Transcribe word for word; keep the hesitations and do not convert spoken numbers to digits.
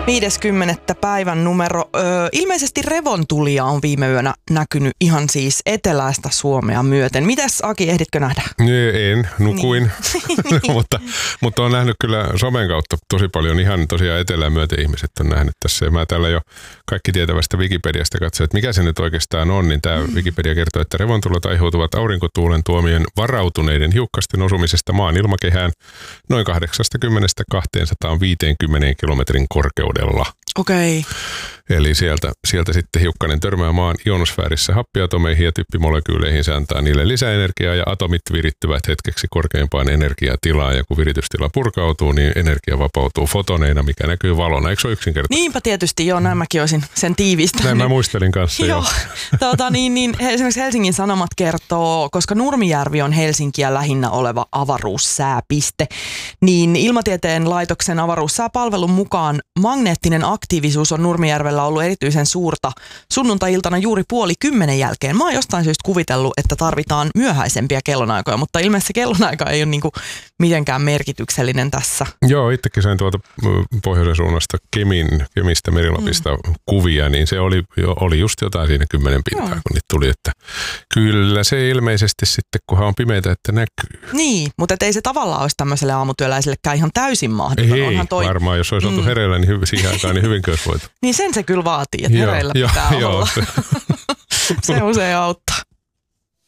viideskymmenes päivän numero. Öö, ilmeisesti revontulia on viime yönä näkynyt ihan siis eteläistä Suomea myöten. Mitäs Aki, ehditkö nähdä? En, nukuin, niin. mutta, mutta on nähnyt kyllä somen kautta tosi paljon ihan tosiaan etelään myöten ihmiset on nähnyt tässä. Ja mä täällä jo kaikki tietävästä Wikipediasta katsoin, että mikä se nyt oikeastaan on, niin tämä mm. Wikipedia kertoo, että revontulot aiheutuvat aurinkotuulen tuomien varautuneiden hiukkasten osumisesta maan ilmakehään noin kahdeksankymmentä kaksisataaviisikymmentä kilometrin korkeudella. Okei. Okay. Eli sieltä, sieltä sitten hiukkanen törmää maan ionosfäärissä happiatomeihin ja typpimolekyyleihin, se antaa niille lisäenergiaa ja atomit virittyvät hetkeksi korkeimpaan energiatilaan. Ja kun viritystila purkautuu, niin energia vapautuu fotoneina, mikä näkyy valona. Eikö se ole yksinkertaisesti? Niinpä tietysti, joo, näin mäkin olisin sen tiivistänyt. Näin mä muistelin kanssa, joo. Tuota, niin, niin, esimerkiksi Helsingin Sanomat kertoo, koska Nurmijärvi on Helsinkiä lähinnä oleva avaruussääpiste, niin Ilmatieteen laitoksen avaruussääpalvelun mukaan magneettinen aktiivisuus on Nurmijärvellä ollut erityisen suurta sunnuntai-iltana juuri puoli kymmenen jälkeen. Mä oon jostain syystä kuvitellut, että tarvitaan myöhäisempiä kellonaikoja, mutta ilmeisesti kellonaika ei ole niinku mitenkään merkityksellinen tässä. Joo, itsekin sain tuolta pohjoisen suunnasta Kemin, Kemistä Merilapista mm. kuvia, niin se oli, oli just jotain siinä kymmenen pintaa, no. kun niitä tuli, että kyllä se ilmeisesti sitten, kunhan on pimeitä, että näkyy. Niin, mutta ei se tavallaan olisi tämmöiselle aamutyöläisellekään ihan täysin mahdoton. Ei, toi... varmaan, jos olisi oltu mm. hereillä, niin hy- siihen aikaan niin hyvinkin olisi voitu. Niin sen se kyllä vaatii, että hereillä pitää jo, olla. Jo, se usein auttaa.